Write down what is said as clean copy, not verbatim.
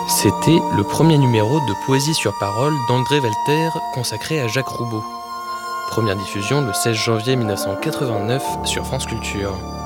C'était le premier numéro de Poésie sur parole d'André Velter consacré à Jacques Roubaud. Première diffusion le 16 janvier 1989 sur France Culture.